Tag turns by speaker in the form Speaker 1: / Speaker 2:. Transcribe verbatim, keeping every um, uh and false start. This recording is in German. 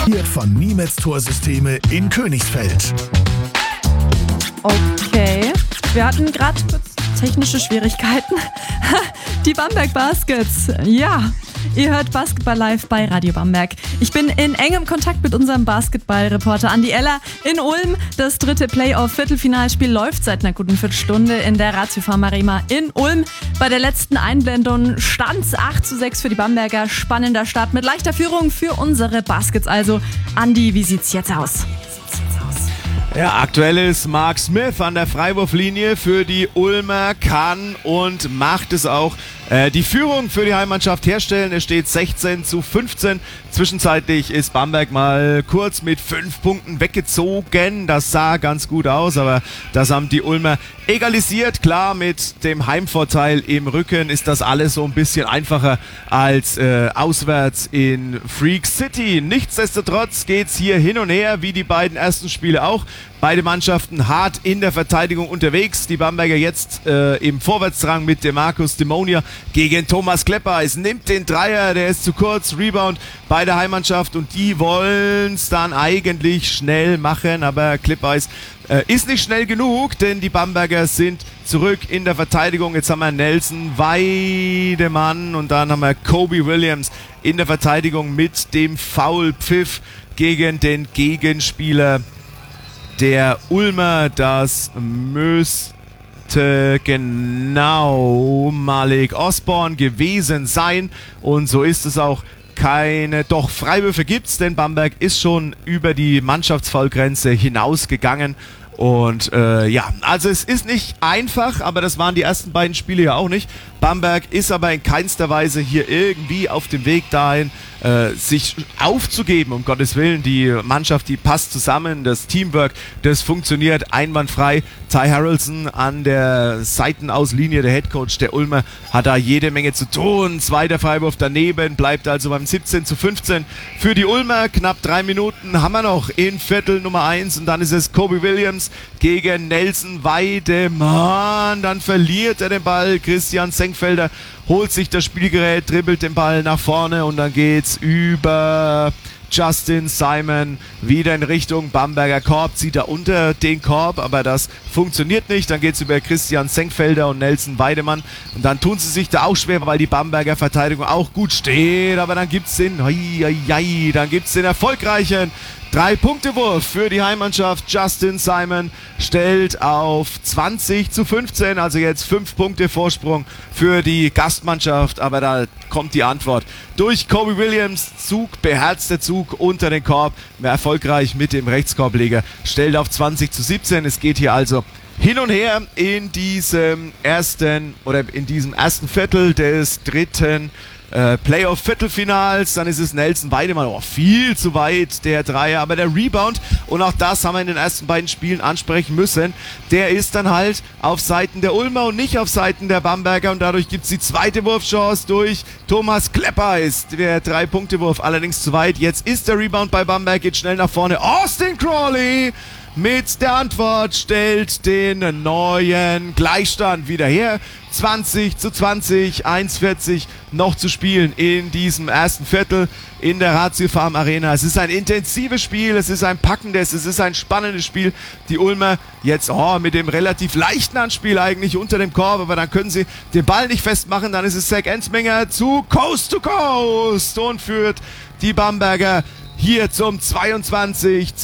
Speaker 1: präsentiert von Niemetz Torsysteme in Königsfeld.
Speaker 2: Okay, wir hatten gerade kurz technische Schwierigkeiten. Die Bamberg Baskets, ja. Ihr hört Basketball live bei Radio Bamberg. Ich bin in engem Kontakt mit unserem Basketballreporter Andi Eller in Ulm. Das dritte Playoff-Viertelfinalspiel läuft seit einer guten Viertelstunde in der Ratiofarm Arena in Ulm. Bei der letzten Einblendung stand es acht zu sechs für die Bamberger. Spannender Start mit leichter Führung für unsere Baskets. Also, Andi, wie sieht's jetzt aus?
Speaker 3: Ja, aktuell ist Mark Smith an der Freiwurflinie für die Ulmer, kann und macht es auch. Äh, die Führung für die Heimmannschaft herstellen. Es steht sechzehn zu fünfzehn. Zwischenzeitlich ist Bamberg mal kurz mit fünf Punkten weggezogen. Das sah ganz gut aus, aber das haben die Ulmer egalisiert. Klar, mit dem Heimvorteil im Rücken ist das alles so ein bisschen einfacher als äh, auswärts in Freak City. Nichtsdestotrotz geht's hier hin und her, wie die beiden ersten Spiele auch. Beide Mannschaften hart in der Verteidigung unterwegs. Die Bamberger jetzt äh, im Vorwärtsdrang mit dem Markus Demonia gegen Thomas Klepper. Es nimmt den Dreier, der ist zu kurz. Rebound bei der Heimmannschaft und die wollen es dann eigentlich schnell machen. Aber Klepper ist, äh, ist nicht schnell genug, denn die Bamberger sind zurück in der Verteidigung. Jetzt haben wir Nelson Weidemann und dann haben wir Kobe Williams in der Verteidigung mit dem Foulpfiff gegen den Gegenspieler der Ulmer. Das müsste genau Malik Osborne gewesen sein. Und so ist es auch. Keine, doch Freiwürfe gibt's, denn Bamberg ist schon über die Mannschaftsfoulgrenze hinausgegangen. Und äh, ja, also es ist nicht einfach, aber das waren die ersten beiden Spiele ja auch nicht. Bamberg ist aber in keinster Weise hier irgendwie auf dem Weg dahin, äh, sich aufzugeben, um Gottes Willen. Die Mannschaft, die passt zusammen, das Teamwork, das funktioniert einwandfrei. Ty Harrelson an der Seitenauslinie, der Headcoach der Ulmer, hat da jede Menge zu tun. Zweiter Freiwurf daneben, bleibt also beim siebzehn zu fünfzehn für die Ulmer. Knapp drei Minuten haben wir noch in Viertel Nummer eins und dann ist es Kobe Williams gegen Nelson Weidemann. Dann verliert er den Ball. Christian Senkfelder holt sich das Spielgerät, dribbelt den Ball nach vorne und dann geht's über Justin Simon wieder in Richtung Bamberger Korb, zieht er unter den Korb, aber das funktioniert nicht. Dann geht's über Christian Senkfelder und Nelson Weidemann und dann tun sie sich da auch schwer, weil die Bamberger Verteidigung auch gut steht, aber dann gibt's den, hei, hei, hei, dann gibt's den erfolgreichen Drei-Punkte-Wurf für die Heimmannschaft. Justin Simon stellt auf zwanzig zu fünfzehn, also jetzt fünf Punkte Vorsprung für die Gastmannschaft, aber da kommt die Antwort durch Kobe Williams. Zug, beherzter Zug unter den Korb, mehr erfolgreich mit dem Rechtskorbleger, stellt auf zwanzig zu siebzehn. Es geht hier also hin und her in diesem ersten oder in diesem ersten Viertel des dritten Äh, Playoff-Viertelfinals. Dann ist es Nelson Weidemann, oh, viel zu weit der Dreier, aber der Rebound, und auch das haben wir in den ersten beiden Spielen ansprechen müssen, der ist dann halt auf Seiten der Ulmer und nicht auf Seiten der Bamberger und dadurch gibt es die zweite Wurfchance durch Thomas Klepper. Ist der Drei-Punkte-Wurf allerdings zu weit. Jetzt ist der Rebound bei Bamberg, geht schnell nach vorne. Austin Crawley mit der Antwort stellt den neuen Gleichstand wieder her. zwanzig zu zwanzig, eins vierzig noch zu spielen in diesem ersten Viertel in der Ratiofarm Arena. Es ist ein intensives Spiel, es ist ein packendes, es ist ein spannendes Spiel. Die Ulmer jetzt oh, mit dem relativ leichten Anspiel eigentlich unter dem Korb, aber dann können sie den Ball nicht festmachen. Dann ist es Zach Ensminger zu Coast to Coast und führt die Bamberger hier zum zweiundzwanzig